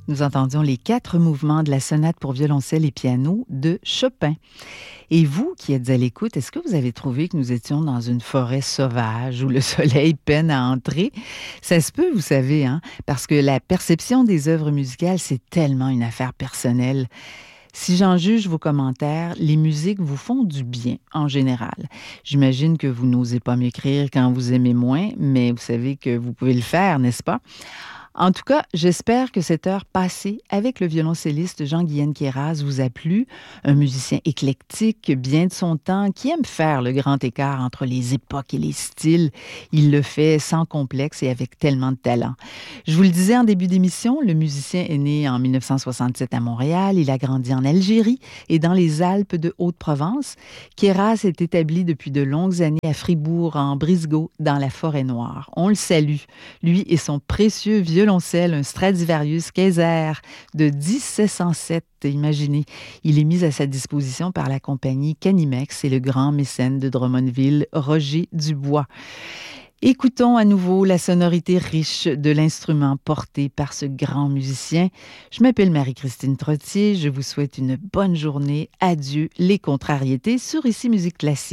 Nous entendions les 4 mouvements de la sonate pour violoncelle et piano de Chopin. Et vous qui êtes à l'écoute, est-ce que vous avez trouvé que nous étions dans une forêt sauvage où le soleil peine à entrer? Ça se peut, vous savez, hein, parce que la perception des œuvres musicales, c'est tellement une affaire personnelle. Si j'en juge vos commentaires, les musiques vous font du bien en général. J'imagine que vous n'osez pas m'écrire quand vous aimez moins, mais vous savez que vous pouvez le faire, n'est-ce pas? En tout cas, j'espère que cette heure passée avec le violoncelliste Jean-Guyen Queyras vous a plu. Un musicien éclectique, bien de son temps, qui aime faire le grand écart entre les époques et les styles. Il le fait sans complexe et avec tellement de talent. Je vous le disais en début d'émission, le musicien est né en 1967 à Montréal. Il a grandi en Algérie et dans les Alpes de Haute-Provence. Queyras est établi depuis de longues années à Fribourg, en Brisgau, dans la Forêt-Noire. On le salue, lui et son précieux violoncelle, un Stradivarius Kaiser de 1707. Imaginez, il est mis à sa disposition par la compagnie Canimex et le grand mécène de Drummondville, Roger Dubois. Écoutons à nouveau la sonorité riche de l'instrument porté par ce grand musicien. Je m'appelle Marie-Christine Trottier, je vous souhaite une bonne journée. Adieu les contrariétés sur Ici Musique Classique.